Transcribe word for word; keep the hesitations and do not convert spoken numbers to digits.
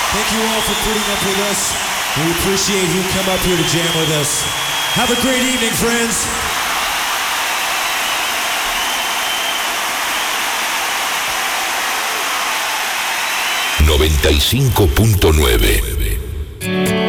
Thank you all for putting up with us. We appreciate you come up here to jam with us. Have a great evening, friends. noventa y cinco punto nueve